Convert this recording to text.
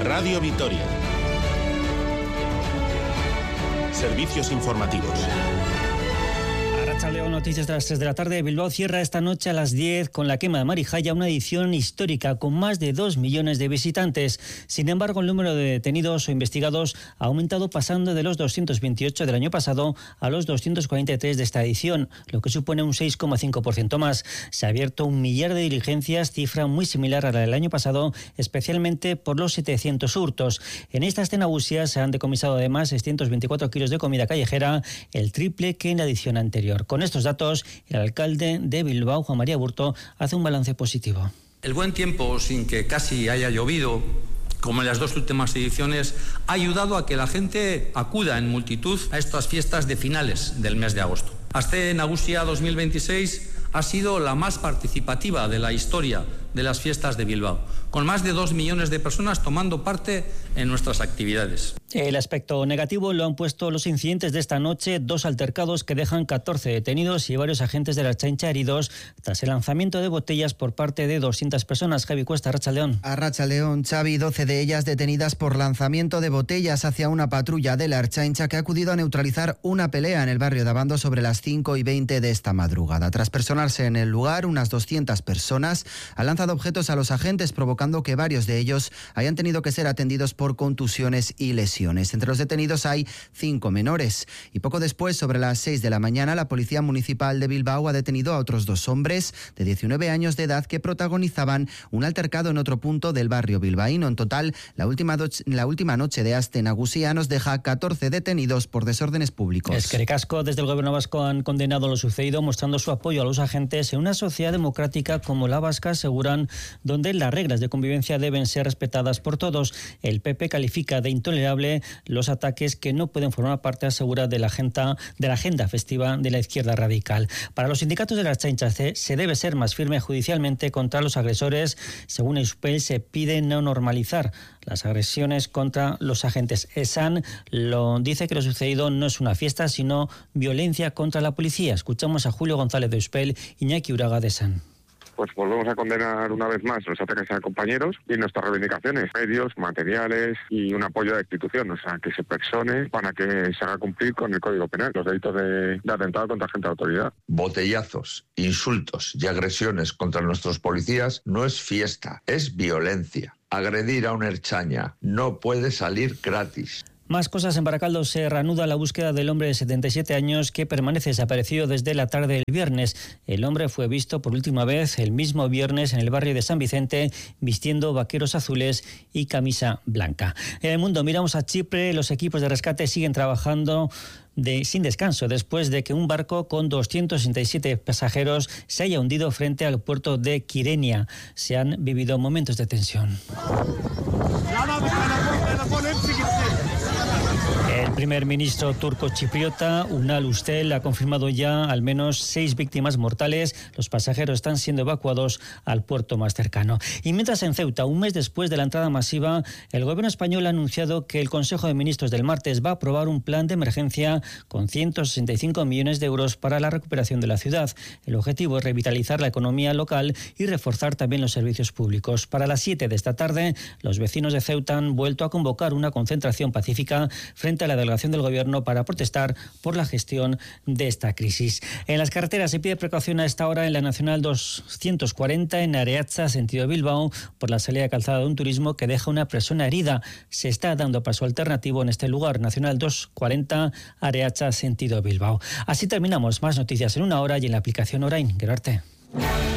Radio Vitoria. Servicios informativos. Arratsaldeon, noticias de las 3 de la tarde. Bilbao cierra esta noche a las 10 con la quema de Marijaya, una edición histórica con más de 2 millones de visitantes. Sin embargo, el número de detenidos o investigados ha aumentado, pasando de los 228 del año pasado a los 243 de esta edición, lo que supone un 6,5% más. Se ha abierto 1 millar de diligencias, cifra muy similar a la del año pasado, especialmente por los 700 hurtos. En estas tenagusias se han decomisado además 624 kilos de comida callejera, el triple que en la edición anterior. Con estos datos, el alcalde de Bilbao, Juan María Burto, hace un balance positivo. El buen tiempo, sin que casi haya llovido, como en las dos últimas ediciones, ha ayudado a que la gente acuda en multitud a estas fiestas de finales del mes de agosto. Aste Nagusia 2026 ha sido la más participativa de la historia de las fiestas de Bilbao, con más de 2 millones de personas tomando parte en nuestras actividades. El aspecto negativo lo han puesto los incidentes de esta noche, 2 altercados que dejan 14 detenidos y varios agentes de la Ertzaintza heridos tras el lanzamiento de botellas por parte de 200 personas. Javi Cuesta, Arratsaldeon. Arratsaldeon, Xavi, 12 de ellas detenidas por lanzamiento de botellas hacia una patrulla de la Ertzaintza que ha acudido a neutralizar una pelea en el barrio de Abando sobre las 5:20 de esta madrugada. Tras personarse en el lugar, unas 200 personas han lanzado objetos a los agentes, provocando que varios de ellos hayan tenido que ser atendidos por contusiones y lesiones. Entre los detenidos hay 5 menores. Y poco después, sobre las 6 de la mañana, la Policía Municipal de Bilbao ha detenido a otros 2 hombres de 19 años de edad que protagonizaban un altercado en otro punto del barrio bilbaíno. En total, la última noche de Aste Nagusia nos deja 14 detenidos por desórdenes públicos. Eskerrik asko. Desde el Gobierno vasco han condenado lo sucedido, mostrando su apoyo a los agentes en una sociedad democrática como la vasca, aseguran, donde las reglas de convivencia deben ser respetadas por todos. El PP califica de intolerable los ataques que no pueden formar parte, asegura, de la agenda festiva de la izquierda radical. Para los sindicatos de la Ertzaintza se debe ser más firme judicialmente contra los agresores. Según Euspel, se pide no normalizar las agresiones contra los agentes. ESAN dice que lo sucedido no es una fiesta, sino violencia contra la policía. Escuchamos a Julio González de Euspel, Iñaki Uraga de ESAN. Pues volvemos a condenar una vez más los ataques a compañeros y nuestras reivindicaciones, medios, materiales y un apoyo de la institución, o sea, que se persone para que se haga cumplir con el Código Penal los delitos de atentado contra agente de autoridad. Botellazos, insultos y agresiones contra nuestros policías no es fiesta, es violencia. Agredir a un ertzaina no puede salir gratis. Más cosas. En Baracaldo se reanuda la búsqueda del hombre de 77 años que permanece desaparecido desde la tarde del viernes. El hombre fue visto por última vez el mismo viernes en el barrio de San Vicente, vistiendo vaqueros azules y camisa blanca. En el mundo miramos a Chipre. Los equipos de rescate siguen trabajando sin descanso después de que un barco con 267 pasajeros se haya hundido frente al puerto de Kyrenia. Se han vivido momentos de tensión. El primer ministro turco chipriota, Ünal Üstel, ha confirmado ya al menos 6 víctimas mortales. Los pasajeros están siendo evacuados al puerto más cercano. Y mientras en Ceuta, un mes después de la entrada masiva, el gobierno español ha anunciado que el Consejo de Ministros del martes va a aprobar un plan de emergencia con 165 millones de euros para la recuperación de la ciudad. El objetivo es revitalizar la economía local y reforzar también los servicios públicos. Para las 7 de esta tarde, los vecinos de Ceuta han vuelto a convocar una concentración pacífica frente a la delegación del gobierno para protestar por la gestión de esta crisis. En las carreteras se pide precaución a esta hora en la Nacional 240 en Areatza, sentido Bilbao, por la salida de calzada de un turismo que deja una persona herida. Se está dando paso alternativo en este lugar, Nacional 240 Areatza, sentido Bilbao. Así terminamos. Más noticias en una hora y en la aplicación Orain. Gerarte.